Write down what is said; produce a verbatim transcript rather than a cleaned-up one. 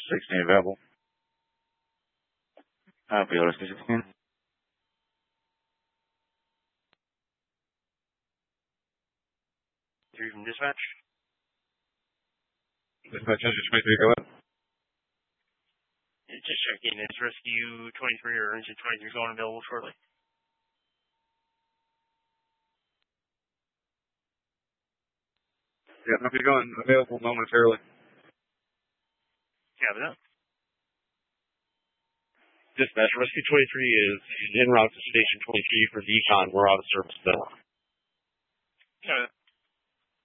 sixteen available. Uh, P O Rescue sixteen. Three from dispatch. Dispatch engine twenty-three, go ahead. Just checking. Is rescue twenty-three or engine twenty-three going available shortly? Yeah, I'll be going available momentarily. Yeah, but no. Dispatch, rescue twenty-three is en route to station twenty-three for decon. We're out of service still. Yeah.